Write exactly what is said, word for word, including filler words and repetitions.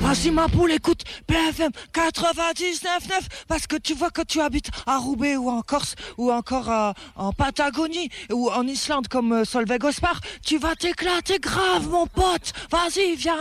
Vas-y ma poule, écoute B F M quatre-vingt-dix-neuf neuf parce que tu vois que tu habites à Roubaix ou en Corse ou encore euh, en Patagonie ou en Islande comme euh, Solveig Ospar, tu vas t'éclater grave mon pote. Vas-y, viens.